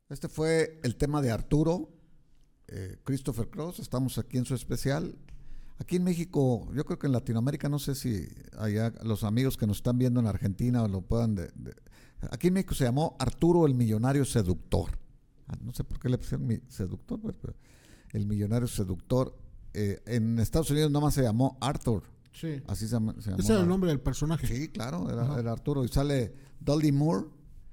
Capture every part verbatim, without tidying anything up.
Este fue el tema de Arturo, eh, Christopher Cross. Estamos aquí en su especial. Aquí en México, yo creo que en Latinoamérica, no sé si allá los amigos que nos están viendo en Argentina lo puedan... De, de, aquí en México se llamó Arturo el Millonario Seductor. No sé por qué le pusieron mi seductor, pero el Millonario Seductor. Eh, en Estados Unidos nomás se llamó Arthur. Sí. Así se, llama, se llamó. Ese era el nombre del personaje. Sí, claro, era, era Arturo. Y sale Dudley Moore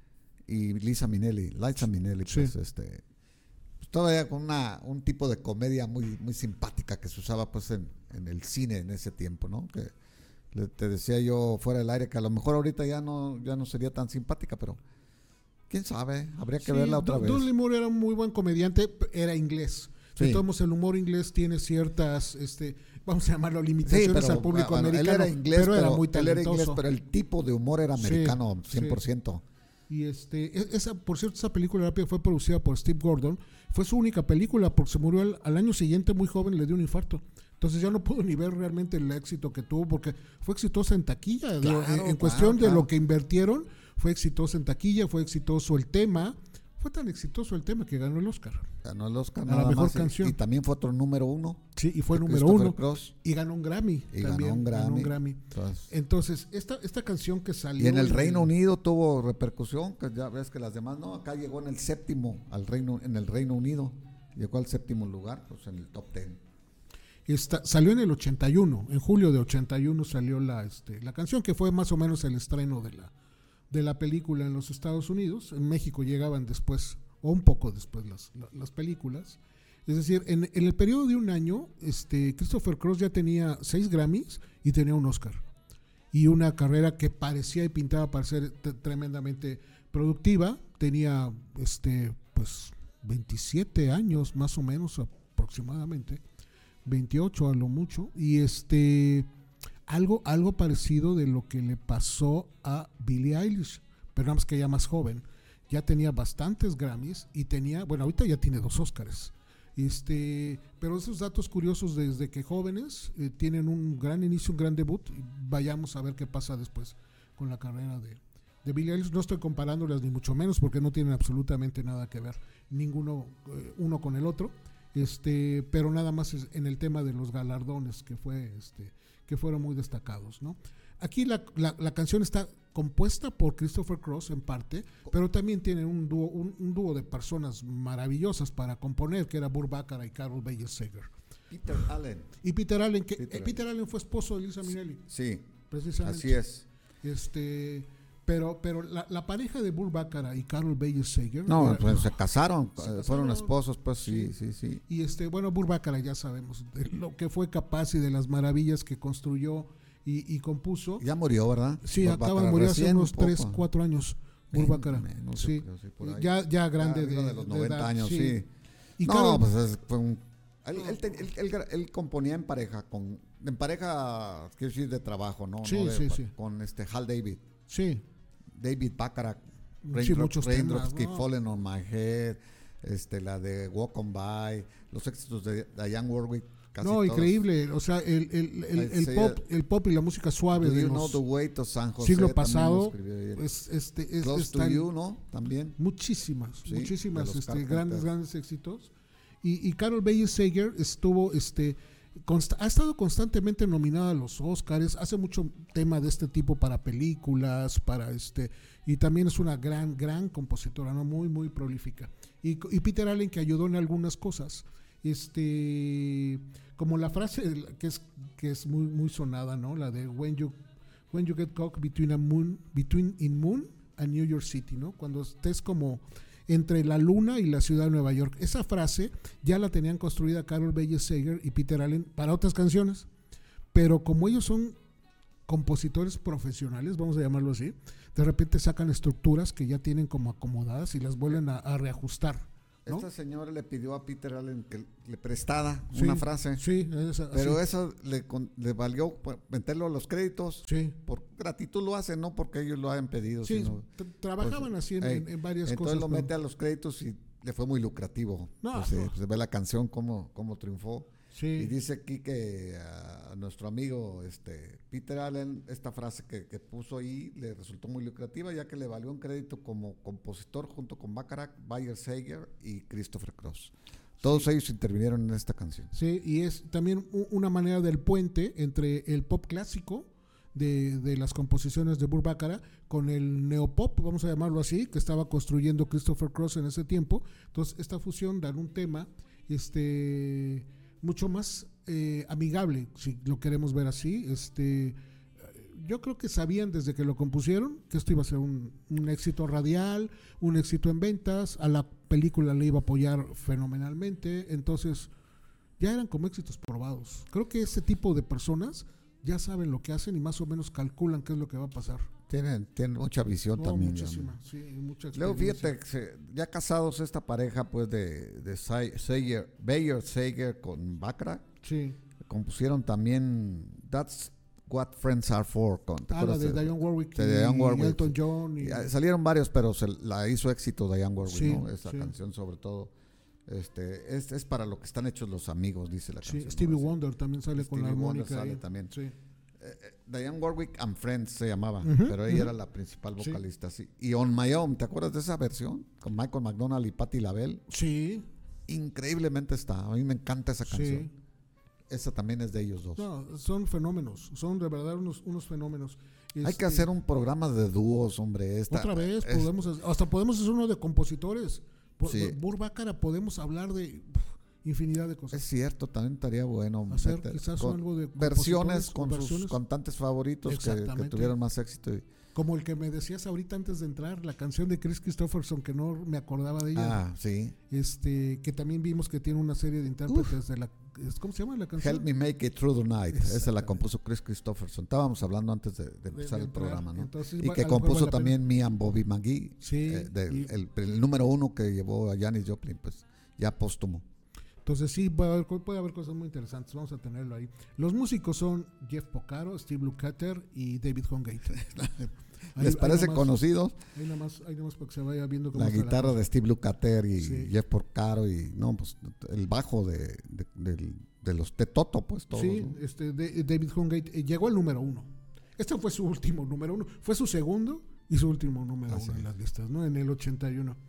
y Liza Minnelli. Liza Minnelli, pues, sí. este... todavía con una, un tipo de comedia muy, muy simpática que se usaba pues en, en el cine en ese tiempo, ¿no? Que le, te decía yo fuera del aire que a lo mejor ahorita ya no, ya no sería tan simpática, pero quién sabe, habría que sí, verla otra vez. Dudley Moore era un muy buen comediante, era inglés. Sí. Entonces el humor inglés tiene ciertas, este, vamos a llamarlo limitaciones sí, pero, al público bueno, americano. Él era inglés, pero, pero era muy talentoso. Él era inglés, pero el tipo de humor era americano, sí, cien por ciento. Sí. Y este, esa, por cierto, esa película rápida fue producida por Steve Gordon. Fue su única película porque se murió al, al año siguiente muy joven, le dio un infarto. Entonces ya no pudo ni ver realmente el éxito que tuvo porque fue exitosa en taquilla. Claro, en, en claro, cuestión claro. de lo que invirtieron, fue exitosa en taquilla, fue exitoso el tema. Fue tan exitoso el tema que ganó el Oscar. Ganó el Oscar a la mejor canción. Y, y también fue otro número uno. Sí, y fue número uno. Cross. Y ganó un Grammy. Y también, ganó un Grammy. Ganó un Grammy. Entonces, Entonces esta, esta canción que salió... Y en el Reino en... Unido tuvo repercusión, que ya ves que las demás no. Acá llegó en el séptimo, al Reino, en el Reino Unido. Llegó al séptimo lugar, pues en el top ten. Esta, salió en el ochenta y uno. En julio de ochenta y uno salió la, este, la canción que fue más o menos el estreno de la, de la película en los Estados Unidos. En México llegaban después... o un poco después las, las películas. Es decir, en, en el periodo de un año, este, Christopher Cross ya tenía seis Grammys y tenía un Oscar. Y una carrera que parecía y pintaba para ser t- tremendamente productiva. Tenía este, pues, veintisiete años, más o menos, aproximadamente. veintiocho a lo mucho. Y este, algo, algo parecido de lo que le pasó a Billie Eilish, pero nada más que ya más joven. Ya tenía bastantes Grammys y tenía, bueno, ahorita ya tiene dos Óscares. Este, pero esos datos curiosos desde que jóvenes eh, tienen un gran inicio, un gran debut. Y vayamos a ver qué pasa después con la carrera de, de Billie Eilish. No estoy comparándolas ni mucho menos porque no tienen absolutamente nada que ver ninguno eh, uno con el otro. Este, pero nada más es en el tema de los galardones que fue, este, que fueron muy destacados, ¿no? Aquí la, la, la canción está compuesta por Christopher Cross en parte, pero también tiene un dúo, un, un dúo de personas maravillosas para componer, que era Burt Bacharach y Carol Bayer Sager. Peter Allen. Y Peter Allen, que Peter, eh, Peter Allen fue esposo de Liza Minnelli. Sí, precisamente. Así es. Este, pero pero la, la pareja de Burt Bacharach y Carol Bayer Sager. No, era, pues se casaron, se casaron, fueron esposos, pues sí, sí, sí. sí. Y este, bueno, Burt Bacharach ya sabemos de lo que fue capaz y de las maravillas que construyó Y, y compuso. Ya murió, ¿verdad? Sí, acaba de morir hace unos tres, cuatro años. Burt Bacharach. Sí. sí ya, ya grande ya, de, de los noventa edad, años, sí. sí. Y no, Carol, pues es, fue un. Él, él, él, él, él componía en pareja, con en pareja, quiero decir, de trabajo, ¿no? Sí, no de, sí, sí. Con este Hal David. Sí. David Bacharach. Raindrops, sí, muchos Raindrops temas, Keep ¿no? Falling on My Head, este, la de Walk On By, los éxitos de Dionne Warwick. Casi no, todos. Increíble, o sea, el, el, el, el, sí, pop, el pop y la música suave Do de You los Know The Way to San José, siglo pasado, es, este, es, Close es to tan, You, ¿no? También. Muchísimas, sí, muchísimas este, grandes, grandes éxitos. Y, y Carol Bayer Sager estuvo, este, consta, ha estado constantemente nominada a los Óscares, hace mucho tema de este tipo para películas, para este, y también es una gran, gran compositora, ¿no? Muy, muy prolífica. Y, y Peter Allen, que ayudó en algunas cosas. Este, como la frase que es que es muy muy sonada, ¿no? La de when you when you get caught between a moon between in moon and New York City, ¿no? Cuando estés como entre la luna y la ciudad de Nueva York. Esa frase ya la tenían construida Carol Bayer Sager y Peter Allen para otras canciones, pero como ellos son compositores profesionales, vamos a llamarlo así, de repente sacan estructuras que ya tienen como acomodadas y las vuelven a, a reajustar. ¿No? Esta señora le pidió a Peter Allen que le prestara sí, una frase, sí, esa, pero sí. eso le, le valió meterlo a los créditos. Sí. Por gratitud lo hacen, no porque ellos lo hayan pedido. Sí, sino, trabajaban pues, así en, eh, en varias entonces cosas. Entonces lo pero... mete a los créditos y le fue muy lucrativo. No, pues, no. Eh, pues, se ve la canción cómo, cómo triunfó. Sí. Y dice aquí que a nuestro amigo este Peter Allen, esta frase que, que puso ahí le resultó muy lucrativa, ya que le valió un crédito como compositor junto con Bacharach, Bayer Sager y Christopher Cross. Todos sí. ellos intervinieron en esta canción. Sí, y es también una manera del puente entre el pop clásico de, de las composiciones de Burt Bacharach con el neopop, vamos a llamarlo así, que estaba construyendo Christopher Cross en ese tiempo. Entonces, esta fusión da un tema este mucho más eh, amigable, si lo queremos ver así. Este, yo creo que sabían desde que lo compusieron que esto iba a ser un, un éxito radial, un éxito en ventas, a la película le iba a apoyar fenomenalmente, entonces ya eran como éxitos probados. Creo que ese tipo de personas ya saben lo que hacen y más o menos calculan qué es lo que va a pasar. Tienen, tienen mucha visión oh, también. Muchísima, sí, mucha experiencia. Luego fíjate, se, ya casados esta pareja pues de, de Sager, Bayer Sager con Bacharach, sí. compusieron también That's What Friends Are For. Con, ah, la de, de Dionne Warwick, de Dionne Warwick y Elton John. Y... Y salieron varios, pero se la hizo éxito Dionne Warwick, sí, ¿no? Esa sí. canción sobre todo. Este, es, es para lo que están hechos los amigos, dice la sí, canción. Stevie ¿no? Wonder también sale Stevie con la armónica. Wonder sale ahí. también. Sí. Eh, Dionne Warwick and Friends se llamaba, uh-huh, pero ella uh-huh. era la principal vocalista. Sí. Sí. Y On My Own, ¿te acuerdas de esa versión? Con Michael McDonald y Patti LaBelle. Sí. Increíblemente está. A mí me encanta esa canción. Sí. Esa también es de ellos dos. No, son fenómenos, son de verdad unos, unos fenómenos. Hay este, que hacer un programa de dúos, hombre. Esta, otra vez, es, podemos, hasta podemos hacer uno de compositores. Sí. Burt Bacharach, podemos hablar de infinidad de cosas. Es cierto, también estaría bueno hacer meter, quizás con algo de versiones con versiones. sus cantantes favoritos que, que tuvieron más éxito. Y, como el que me decías ahorita antes de entrar, la canción de Chris Christopherson, que no me acordaba de ella. Ah, sí. Este, que también vimos que tiene una serie de intérpretes Uf. de la... ¿Cómo se llama la canción? Help Me Make It Through the Night. Esa la compuso Chris Christopherson. Estábamos hablando antes de, de empezar de, de el programa, ¿no? Entonces, y que compuso también Me and Bobby McGee. Sí. Eh, del, y, el, el número uno que llevó a Janis Joplin, pues ya póstumo. Entonces sí, puede haber, puede haber cosas muy interesantes, vamos a tenerlo ahí. Los músicos son Jeff Porcaro, Steve Lukather y David Hongate. ¿Les ahí, parece ahí nomás, conocidos? Ahí nada más, ahí más para que se vaya viendo cómo la guitarra la de Steve Lukather y sí. Jeff Porcaro y no, pues el bajo de, de, de, de los Tetoto, pues todos. Sí, ¿no? este, de, David Hongate eh, llegó al número uno. Este fue su último número uno, fue su segundo y su último número Así uno es. en las listas, ¿no? En el ochenta y uno.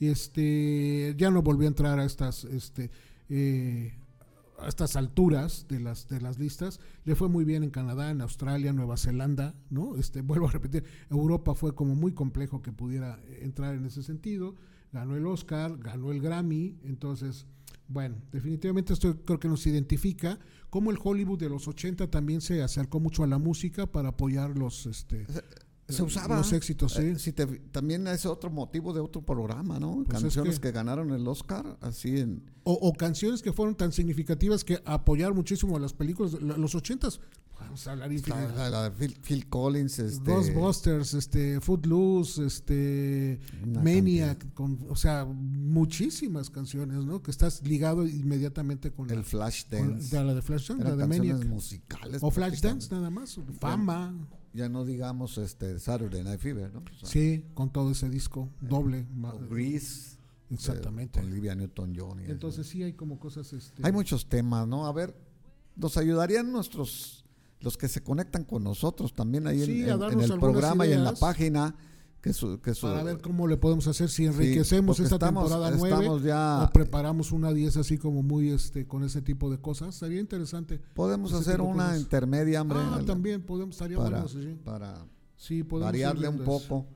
Este, ya no volvió a entrar a estas, este, eh, a estas alturas de las de las listas. Le fue muy bien en Canadá, en Australia, Nueva Zelanda, ¿no? Este, vuelvo a repetir, Europa fue como muy complejo que pudiera entrar en ese sentido. Ganó el Oscar, ganó el Grammy, entonces, bueno, definitivamente esto creo que nos identifica como el Hollywood de los ochenta también se acercó mucho a la música para apoyar los este se usaba los éxitos, sí. Eh, si te, también es otro motivo de otro programa, ¿no? Pues canciones es que, que ganaron el Oscar, así en... O, o canciones que fueron tan significativas que apoyaron muchísimo a las películas de los ochentas. Vamos a hablar la, la, la de Phil, Phil Collins, este... Ghostbusters, este, Footloose, este, Maniac, con, o sea, muchísimas canciones, ¿no? Que estás ligado inmediatamente con el la, Flashdance. Con la de Flashdance, la de canciones Maniac. musicales. O Flashdance nada más, Fama. Ya no digamos este Saturday Night Fever, ¿no? O sea, sí, con todo ese disco doble. O Grease. Exactamente. Eh, con Olivia Newton-John. Entonces sí hay como cosas... Este, hay muchos temas, ¿no? A ver, nos ayudarían nuestros... los que se conectan con nosotros también ahí sí, en, en, en el programa y en la página. Que su, que su, para ver cómo le podemos hacer, si enriquecemos sí, esta estamos, temporada nueve ya, o preparamos una diez así como muy este con ese tipo de cosas, sería interesante. Podemos hacer una intermedia, hombre. Ah, también podemos, estaría para, bueno, sí. Para sí, variarle un poco.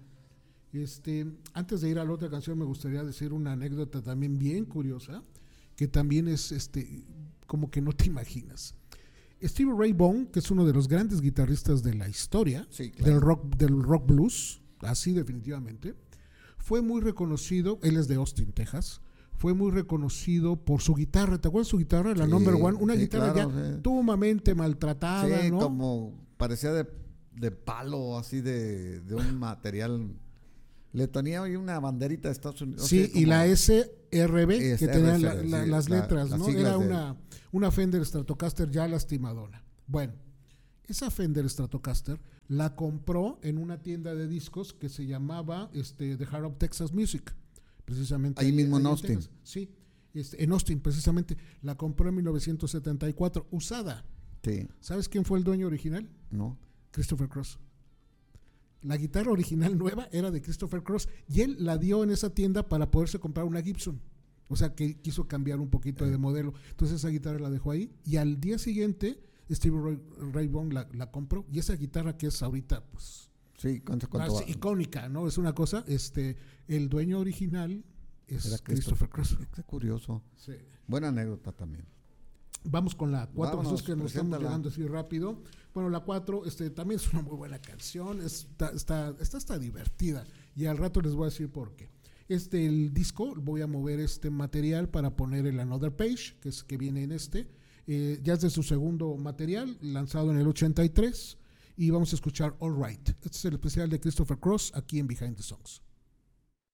Este, antes de ir a la otra canción me gustaría decir una anécdota también bien curiosa, que también es este como que no te imaginas. Stevie Ray Vaughan, que es uno de los grandes guitarristas de la historia, sí, claro. del rock del rock blues, así definitivamente, fue muy reconocido, él es de Austin, Texas, fue muy reconocido por su guitarra, ¿te acuerdas su guitarra? La sí, number one, una sí, guitarra claro, ya sí. sumamente maltratada, sí, ¿no? Como parecía de, de palo, así de, de un material, le tenía hoy una banderita de Estados Unidos. Sí, o sea, y la S R B, que tenía la, la, sí, las letras, la, ¿no? las Era de... una, una Fender Stratocaster ya lastimadona. Bueno, esa Fender Stratocaster la compró en una tienda de discos que se llamaba este, The Heart of Texas Music, precisamente. Ahí, ahí mismo ahí en Austin. Texas. Sí, este, en Austin precisamente. La compró en mil novecientos setenta y cuatro, usada. Sí. ¿Sabes quién fue el dueño original? No. Christopher Cross. La guitarra original nueva era de Christopher Cross y él la dio en esa tienda para poderse comprar una Gibson. O sea que quiso cambiar un poquito eh. de modelo. Entonces esa guitarra la dejó ahí y al día siguiente Stevie Ray, Ray Vaughan la, la compró y esa guitarra que es ahorita pues sí, ¿cuánto, cuánto icónica, ¿no? Es una cosa, este, el dueño original es era Christopher, Christopher Cross. Qué curioso. Sí. Buena anécdota también. Vamos con la cuatro, Jesús, que nos estamos llegando así rápido. Bueno, la cuatro este, también es una muy buena canción, está, está, está, está divertida y al rato les voy a decir por qué. Este, el disco, voy a mover este material para poner el Another Page, que es que viene en este, eh, ya es de su segundo material, lanzado en el ochenta y tres, y vamos a escuchar All Right. Este es el especial de Christopher Cross aquí en Behind the Songs.